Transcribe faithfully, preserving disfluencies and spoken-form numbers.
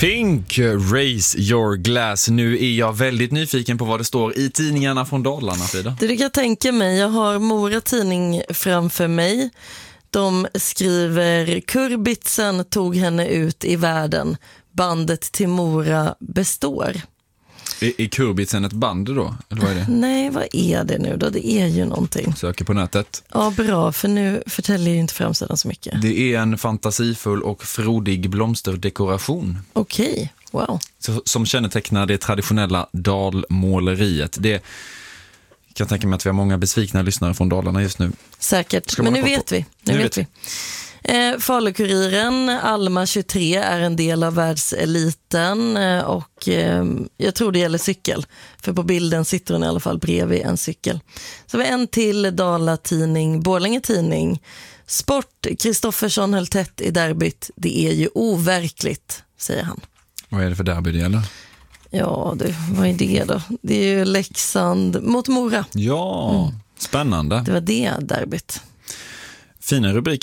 Pink, Raise Your Glass. Nu är jag väldigt nyfiken på vad det står i tidningarna från Dalarna, Frida. Det kan jag tänka mig. Jag har Mora tidning framför mig. De skriver: Kurbitsen tog henne ut i världen. Bandet till Mora består. Är, är Kurbitsen ett band då? Eller vad är det? Nej, vad är det nu då? Det är ju någonting. Söker på nätet. Ja, bra, för nu förtäljer ju inte framsidan så mycket. Det är en fantasifull och frodig blomsterdekoration. Okej, wow. Som kännetecknar det traditionella dalmåleriet. Det kan tänka mig att vi har många besvikna lyssnare från Dalarna just nu. Säkert, men nu vet vi. Nu, nu vet vi. Eh, Falukuriren, Alma tjugotre, är en del av världseliten eh, och eh, jag tror det gäller cykel. För på bilden sitter hon i alla fall bredvid en cykel. Så vi har en till Dalatidning, Borlänge tidning. Sport, Kristoffersson höll tätt i derbyt. Det är ju overkligt, säger han. Vad är det för derby det gäller? Ja, det, vad är det då? Det är ju Leksand mot Mora. Ja, mm. Spännande. Det var det derbyt. Fina rubriker.